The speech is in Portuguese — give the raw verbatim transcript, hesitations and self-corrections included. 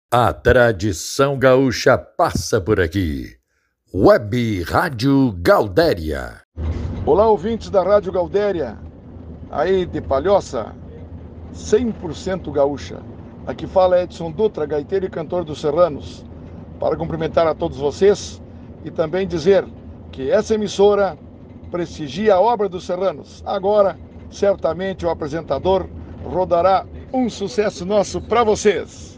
A tradição gaúcha passa por aqui. Web Rádio Gaudéria. Olá, ouvintes da Rádio Gaudéria, aí de Palhoça, cem por cento gaúcha. Aqui fala Edson Dutra, gaiteiro e cantor dos Serranos, para cumprimentar a todos vocês e também dizer que essa emissora prestigia a obra dos Serranos. Agora, certamente o apresentador rodará um sucesso nosso para vocês.